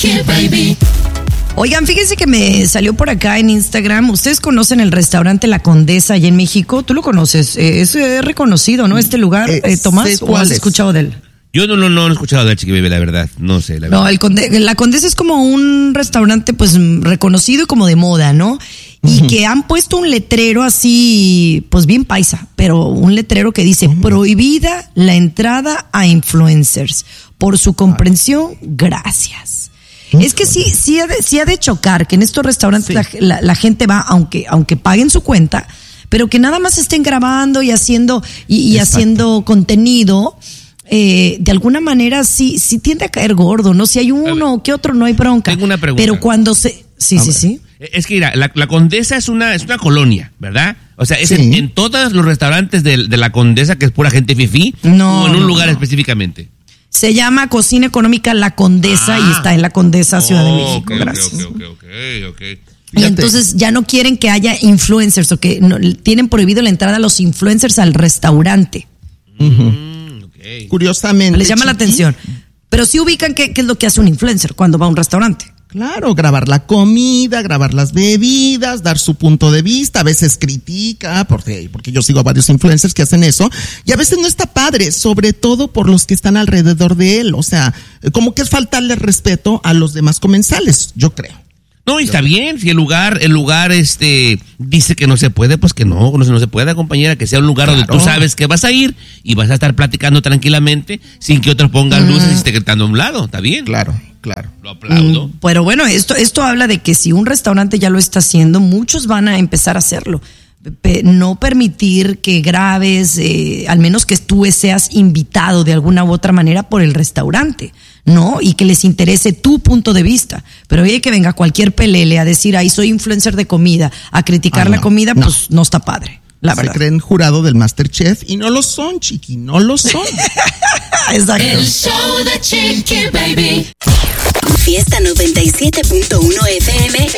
Chiqui Baby. Oigan, fíjense que me salió por acá en Instagram. ¿Ustedes conocen el restaurante La Condesa allá en México? ¿Tú lo conoces? Es reconocido, ¿no? Este lugar, Tomás, ¿o has escuchado de él? Yo no he escuchado de Chiqui Baby, la verdad. No sé, la verdad. No, La Condesa es como un restaurante, pues, reconocido y como de moda, ¿no? Y que han puesto un letrero así, pues bien paisa, pero un letrero que dice, prohibida la entrada a influencers. Por su comprensión, gracias. Es que sí ha de chocar que en estos restaurantes la gente va, aunque paguen su cuenta, pero que nada más estén grabando y haciendo contenido. De alguna manera sí tiende a caer gordo, ¿no? Si hay uno que otro no hay bronca. Tengo una pregunta. Pero cuando se... Sí. Es que mira, la Condesa es una colonia, ¿verdad? O sea, es en todos los restaurantes de la Condesa, que es pura gente fifí, o en un lugar específicamente. Se llama Cocina Económica La Condesa y está en La Condesa, Ciudad de México. Gracias. Ok. Y entonces ya no quieren que haya influencers, o que tienen prohibido la entrada a los influencers al restaurante. Curiosamente. Les llama la atención. Pero sí ubican qué es lo que hace un influencer cuando va a un restaurante. Claro, grabar la comida, grabar las bebidas, dar su punto de vista, a veces critica, porque yo sigo a varios influencers que hacen eso, y a veces no está padre, sobre todo por los que están alrededor de él, o sea, como que es faltarle respeto a los demás comensales, yo creo. No, y está bien, si el lugar dice que no se puede, pues que no se puede, compañera, que sea un lugar donde tú sabes que vas a ir y vas a estar platicando tranquilamente sin que otros pongan luces y esté gritando a un lado, ¿está bien? Claro. Lo aplaudo. Pero bueno, esto habla de que si un restaurante ya lo está haciendo, muchos van a empezar a hacerlo. No permitir que grabes, al menos que tú seas invitado de alguna u otra manera por el restaurante, ¿no? Y que les interese tu punto de vista. Pero oye, que venga cualquier pelele a decir, ahí soy influencer de comida, a criticar la comida, pues no está padre, la verdad. Se creen jurado del MasterChef y no lo son, Chiqui, no lo son. Exacto. El show de Chiqui Baby. Fiesta 97.1 FM